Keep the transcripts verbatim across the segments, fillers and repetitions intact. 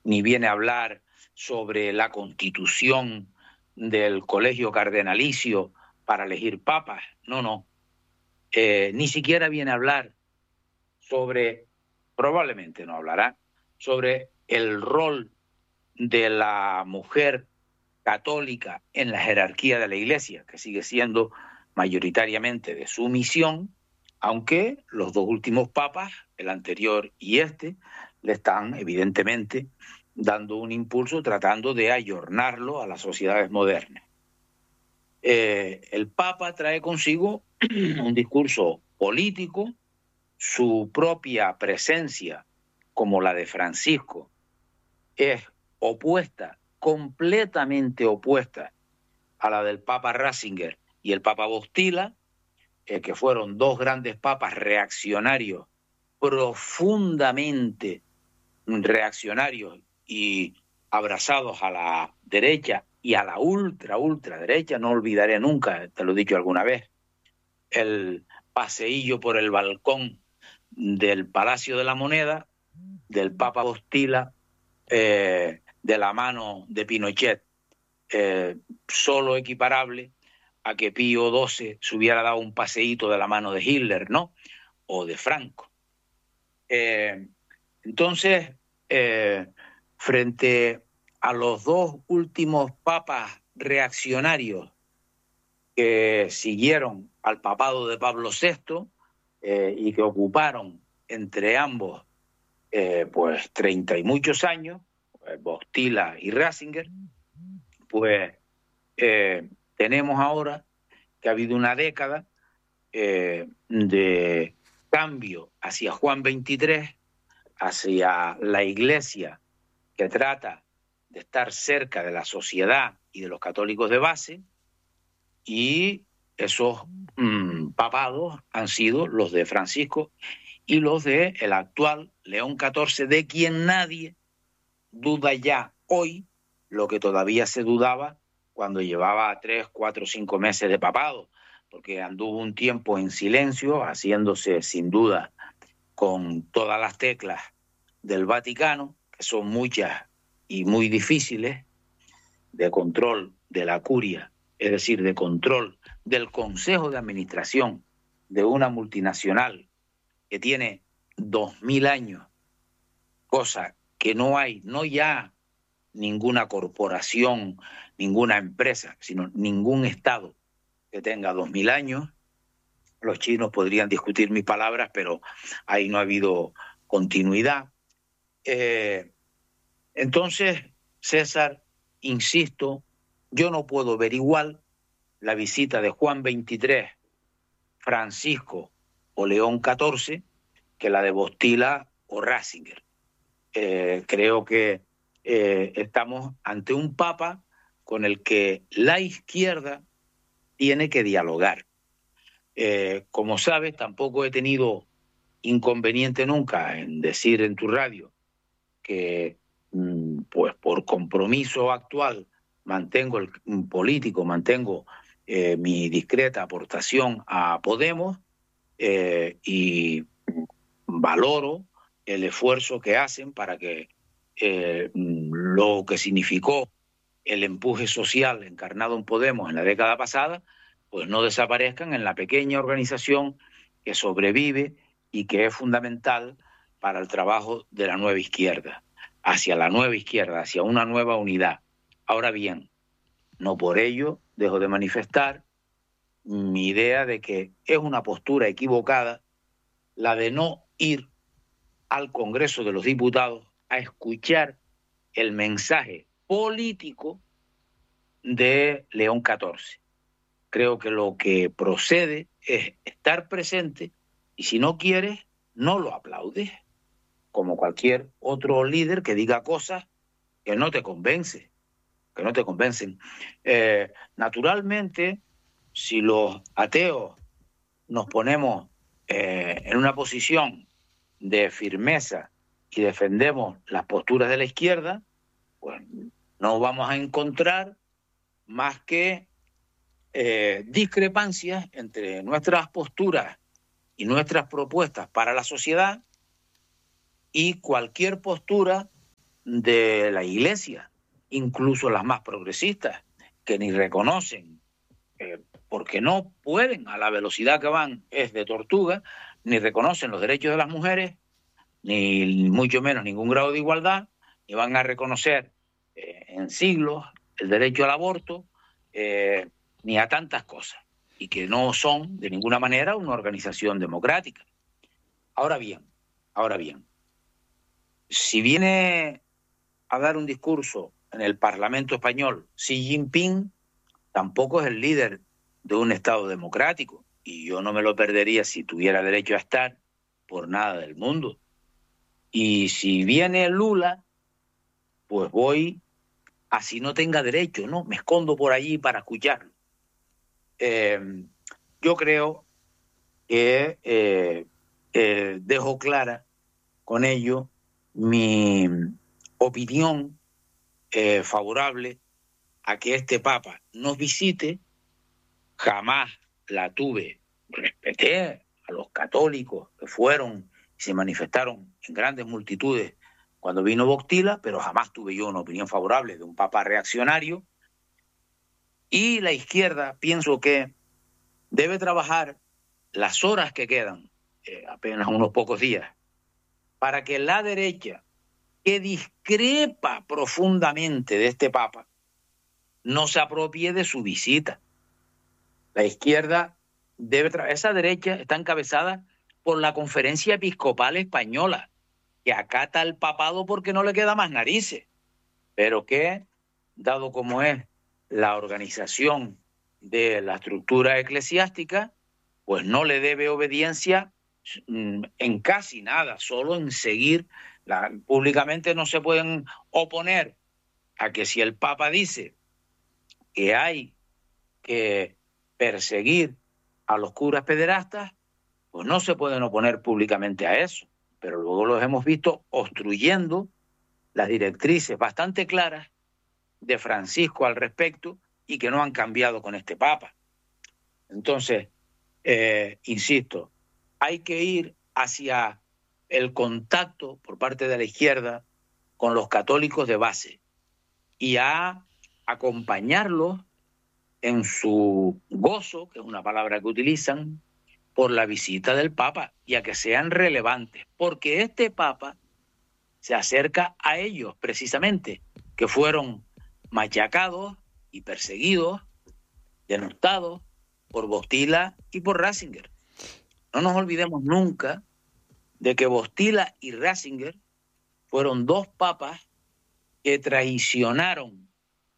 ni viene a hablar sobre la constitución del colegio cardenalicio para elegir papas, no, no. Eh, ni siquiera viene a hablar sobre, probablemente no hablará, sobre el rol de la mujer católica en la jerarquía de la Iglesia, que sigue siendo mayoritariamente de sumisión, aunque los dos últimos papas, el anterior y este, le están evidentemente dando un impulso tratando de ayornarlo a las sociedades modernas. Eh, el Papa trae consigo un discurso político, su propia presencia, como la de Francisco, es opuesta, completamente opuesta a la del Papa Ratzinger y el Papa Bostila, eh, que fueron dos grandes papas reaccionarios, profundamente reaccionarios y abrazados a la derecha y a la ultra, ultra derecha. No olvidaré nunca, te lo he dicho alguna vez, el paseillo por el balcón del Palacio de la Moneda del Papa Bostila eh, de la mano de Pinochet, eh, solo equiparable a que Pío doce se hubiera dado un paseíto de la mano de Hitler, ¿no? O de Franco. Eh, entonces, eh, frente a los dos últimos papas reaccionarios que siguieron al papado de Pablo sexto eh, y que ocuparon entre ambos eh, pues treinta y muchos años, pues, Bostila y Ratzinger, pues eh, tenemos ahora que ha habido una década eh, de cambio hacia Juan veintitrés, hacia la Iglesia que trata de estar cerca de la sociedad y de los católicos de base, y esos mmm, papados han sido los de Francisco y los de el actual León catorce, de quien nadie duda ya hoy lo que todavía se dudaba cuando llevaba tres, cuatro, cinco meses de papado, porque anduvo un tiempo en silencio, haciéndose sin duda con todas las teclas del Vaticano, que son muchas y muy difíciles, de control de la curia, es decir, de control del Consejo de Administración de una multinacional que tiene dos mil años, cosa que no hay, no ya ninguna corporación, ninguna empresa, sino ningún Estado que tenga dos mil años. Los chinos podrían discutir mis palabras, pero ahí no ha habido continuidad. Eh, entonces, César, insisto, yo no puedo ver igual la visita de Juan veintitrés, Francisco o León catorce que la de Bostila o Ratzinger. Eh, creo que eh, estamos ante un papa con el que la izquierda tiene que dialogar. Eh, como sabes, tampoco he tenido inconveniente nunca en decir en tu radio que, mm, pues por compromiso actual, mantengo el político, mantengo eh, mi discreta aportación a Podemos eh, y valoro el esfuerzo que hacen para que eh, lo que significó el empuje social encarnado en Podemos en la década pasada, pues no desaparezcan en la pequeña organización que sobrevive y que es fundamental para el trabajo de la nueva izquierda, hacia la nueva izquierda, hacia una nueva unidad. Ahora bien, no por ello dejo de manifestar mi idea de que es una postura equivocada la de no ir al Congreso de los Diputados a escuchar el mensaje político de León catorce. Creo que lo que procede es estar presente y si no quieres, no lo aplaudes, como cualquier otro líder que diga cosas que no te convence, que no te convencen. Eh, naturalmente, si los ateos nos ponemos eh, en una posición de firmeza y defendemos las posturas de la izquierda, pues no vamos a encontrar más que eh, discrepancias entre nuestras posturas y nuestras propuestas para la sociedad y cualquier postura de la Iglesia, incluso las más progresistas, que ni reconocen, eh, porque no pueden, a la velocidad que van es de tortuga, ni reconocen los derechos de las mujeres, ni mucho menos ningún grado de igualdad, ni van a reconocer eh, en siglos el derecho al aborto, eh, ni a tantas cosas, y que no son de ninguna manera una organización democrática. Ahora bien, ahora bien, si viene a dar un discurso en el Parlamento español Xi Jinping, tampoco es el líder de un Estado democrático, y yo no me lo perdería si tuviera derecho a estar por nada del mundo. Y si viene Lula, pues voy, así no tenga derecho, ¿no? Me escondo por allí para escucharlo. Eh, yo creo que eh, eh, dejo clara con ello mi opinión eh, favorable a que este Papa nos visite. Jamás la tuve. Respeté a los católicos que fueron y se manifestaron en grandes multitudes cuando vino Boctila, pero jamás tuve yo una opinión favorable de un Papa reaccionario. Y la izquierda, pienso que debe trabajar las horas que quedan, eh, apenas unos pocos días, para que la derecha, que discrepa profundamente de este Papa, no se apropie de su visita. La izquierda debe trabajar. Esa derecha está encabezada por la Conferencia Episcopal Española, que acata al papado porque no le queda más narices, pero que, dado como es la organización de la estructura eclesiástica, pues no le debe obediencia en casi nada, solo en seguir. La, públicamente no se pueden oponer a que si el Papa dice que hay que perseguir a los curas pederastas, pues no se pueden oponer públicamente a eso, pero luego los hemos visto obstruyendo las directrices bastante claras de Francisco al respecto y que no han cambiado con este Papa. Entonces, eh, insisto, hay que ir hacia el contacto por parte de la izquierda con los católicos de base y a acompañarlos en su gozo, que es una palabra que utilizan, por la visita del Papa y a que sean relevantes, porque este Papa se acerca a ellos precisamente, que fueron machacados y perseguidos, denostados por Bostila y por Ratzinger. No nos olvidemos nunca de que Bostila y Ratzinger fueron dos papas que traicionaron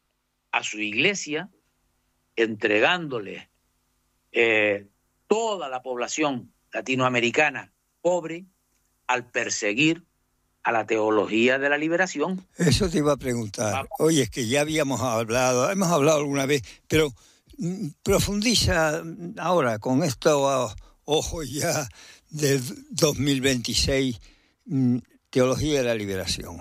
a su iglesia, entregándoles eh, toda la población latinoamericana pobre al perseguir a la teología de la liberación. Eso te iba a preguntar. Oye, es que ya habíamos hablado, hemos hablado alguna vez, pero mm, profundiza ahora con estos ojos ya del dos mil veintiséis, mm, teología de la liberación.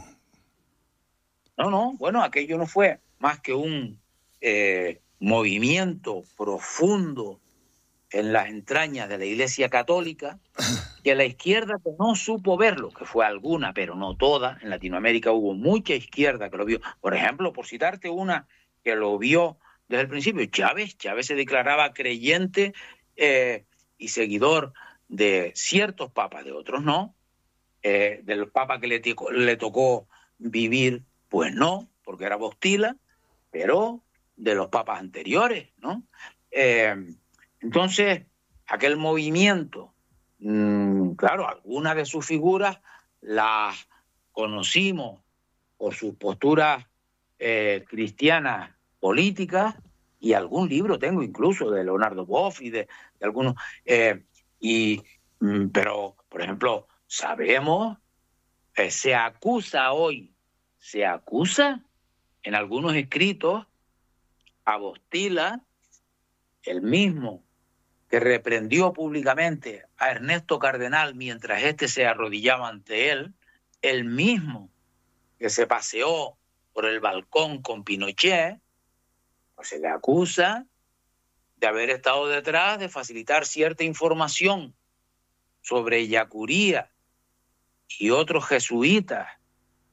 No, no, bueno, aquello no fue más que un eh, movimiento profundo en las entrañas de la Iglesia Católica, que la izquierda no supo verlo, que fue alguna, pero no toda. En Latinoamérica hubo mucha izquierda que lo vio. Por ejemplo, por citarte una que lo vio desde el principio, Chávez. Chávez se declaraba creyente eh, y seguidor de ciertos papas, de otros no. Eh, del papa que le, tico, le tocó vivir, pues no, porque era Bostila, pero de los papas anteriores, ¿no? Eh, entonces, aquel movimiento, mmm, claro, algunas de sus figuras las conocimos por sus posturas eh, cristianas políticas, y algún libro tengo incluso de Leonardo Boff y de, de algunos, eh, y, mmm, pero, por ejemplo, sabemos, eh, se acusa hoy, se acusa en algunos escritos a Bostila, el mismo que reprendió públicamente a Ernesto Cardenal mientras éste se arrodillaba ante él, el mismo que se paseó por el balcón con Pinochet, pues se le acusa de haber estado detrás de facilitar cierta información sobre Yacuría y otros jesuitas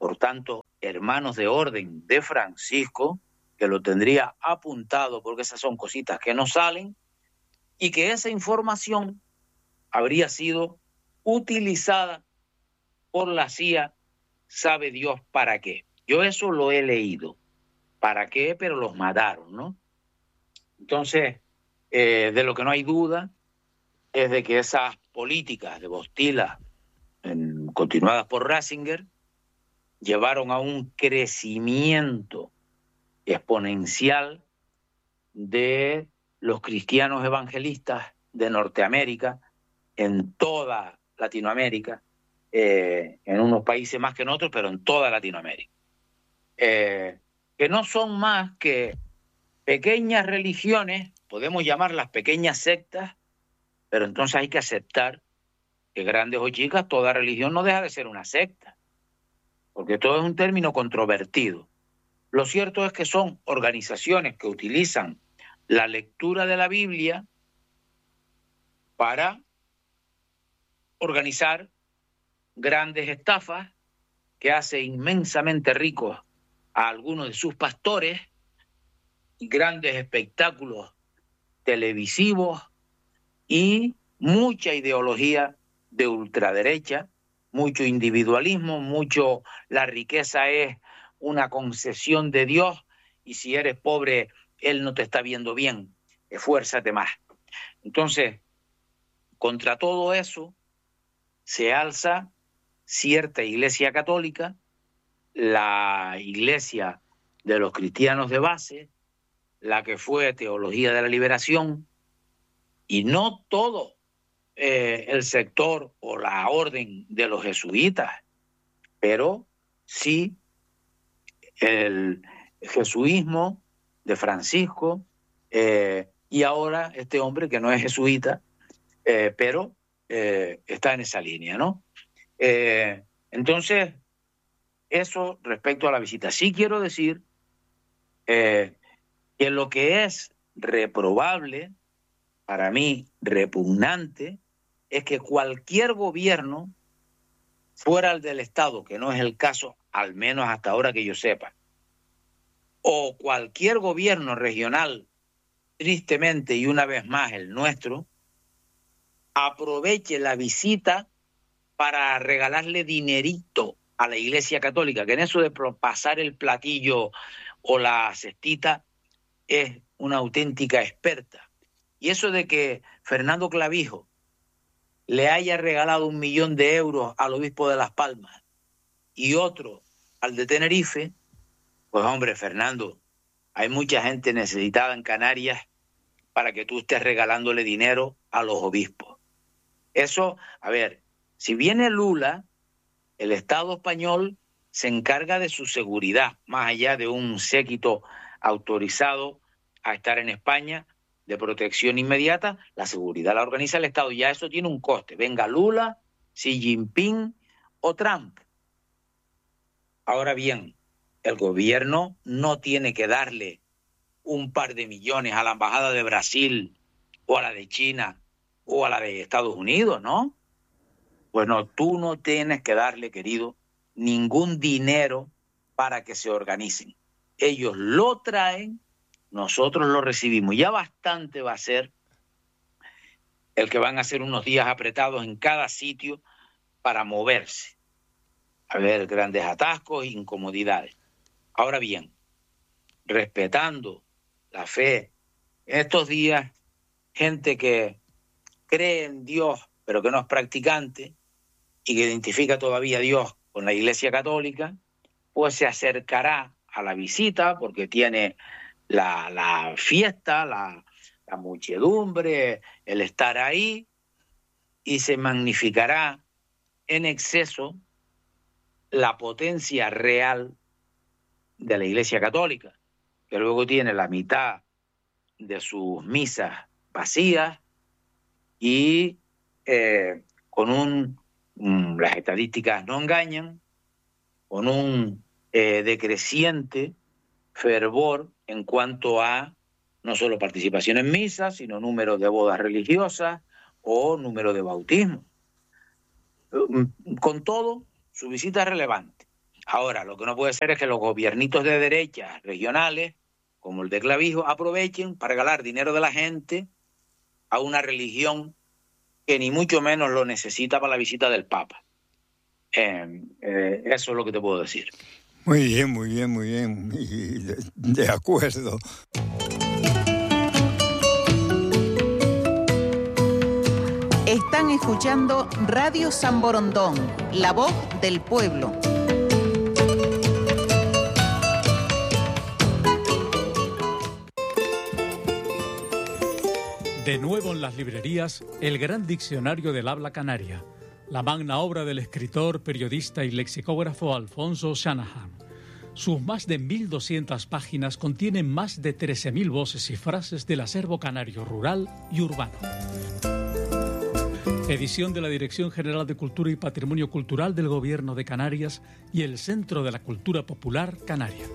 por tanto, hermanos de orden de Francisco, que lo tendría apuntado porque esas son cositas que no salen, y que esa información habría sido utilizada por la C I A, sabe Dios para qué. Yo eso lo he leído. ¿Para qué? Pero los mataron, ¿no? Entonces, eh, de lo que no hay duda es de que esas políticas de Bostila, en, continuadas por Ratzinger, llevaron a un crecimiento exponencial de los cristianos evangelistas de Norteamérica, en toda Latinoamérica, eh, en unos países más que en otros, pero en toda Latinoamérica, eh, que no son más que pequeñas religiones, podemos llamarlas pequeñas sectas, pero entonces hay que aceptar que grandes o chicas, toda religión no deja de ser una secta, porque todo es un término controvertido. Lo cierto es que son organizaciones que utilizan la lectura de la Biblia para organizar grandes estafas que hace inmensamente ricos a algunos de sus pastores, y grandes espectáculos televisivos y mucha ideología de ultraderecha, mucho individualismo, mucho la riqueza es una concesión de Dios y si eres pobre, Él no te está viendo bien, esfuérzate más. Entonces, contra todo eso se alza cierta iglesia católica, la iglesia de los cristianos de base, la que fue Teología de la Liberación, y no todo eh, el sector o la orden de los jesuitas, pero sí el jesuismo de Francisco, eh, y ahora este hombre que no es jesuita, eh, pero eh, está en esa línea, ¿no? Eh, entonces, eso respecto a la visita. Sí quiero decir eh, que lo que es reprobable, para mí repugnante, es que cualquier gobierno fuera el del Estado, que no es el caso, al menos hasta ahora que yo sepa, o cualquier gobierno regional, tristemente y una vez más el nuestro, aproveche la visita para regalarle dinerito a la Iglesia Católica, que en eso de pasar el platillo o la cestita es una auténtica experta. Y eso de que Fernando Clavijo le haya regalado un millón de euros al obispo de Las Palmas y otro al de Tenerife, pues hombre, Fernando, hay mucha gente necesitada en Canarias para que tú estés regalándole dinero a los obispos. Eso, a ver, si viene Lula, el Estado español se encarga de su seguridad, más allá de un séquito autorizado a estar en España de protección inmediata, la seguridad la organiza el Estado. Ya eso tiene un coste. Venga Lula, Xi Jinping o Trump. Ahora bien, el gobierno no tiene que darle un par de millones a la embajada de Brasil o a la de China o a la de Estados Unidos, ¿no? Pues no, tú no tienes que darle, querido, ningún dinero para que se organicen. Ellos lo traen, nosotros lo recibimos. Ya bastante va a ser el que van a ser unos días apretados en cada sitio para moverse. A ver, grandes atascos e incomodidades. Ahora bien, respetando la fe, en estos días, gente que cree en Dios, pero que no es practicante, y que identifica todavía a Dios con la Iglesia Católica, pues se acercará a la visita porque tiene la, la fiesta, la, la muchedumbre, el estar ahí, y se magnificará en exceso la potencia real de la Iglesia Católica, que luego tiene la mitad de sus misas vacías y eh, con un, um, las estadísticas no engañan, con un eh, decreciente fervor en cuanto a no solo participación en misas, sino número de bodas religiosas o número de bautismos. Con todo, su visita es relevante. Ahora, lo que no puede ser es que los gobiernitos de derecha regionales, como el de Clavijo, aprovechen para regalar dinero de la gente a una religión que ni mucho menos lo necesita para la visita del Papa. Eh, eh, eso es lo que te puedo decir. Muy bien, muy bien, muy bien. De, de acuerdo. Están escuchando Radio San Borondón, la voz del pueblo. De nuevo en las librerías, el gran diccionario del habla canaria, la magna obra del escritor, periodista y lexicógrafo Alfonso Shanahan. Sus más de mil doscientas páginas contienen más de trece mil voces y frases del acervo canario rural y urbano. Edición de la Dirección General de Cultura y Patrimonio Cultural del Gobierno de Canarias y el Centro de la Cultura Popular Canaria.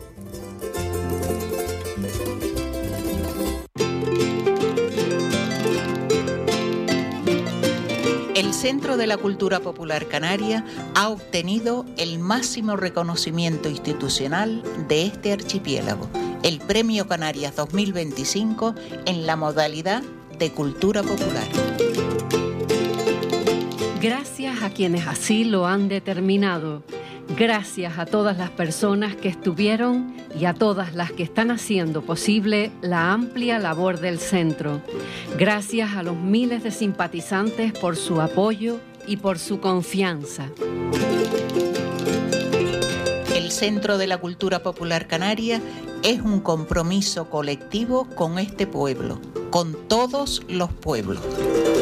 El Centro de la Cultura Popular Canaria ha obtenido el máximo reconocimiento institucional de este archipiélago, el Premio Canarias dos mil veinticinco en la modalidad de Cultura Popular. Gracias a quienes así lo han determinado. Gracias a todas las personas que estuvieron y a todas las que están haciendo posible la amplia labor del centro. Gracias a los miles de simpatizantes por su apoyo y por su confianza. El Centro de la Cultura Popular Canaria es un compromiso colectivo con este pueblo, con todos los pueblos.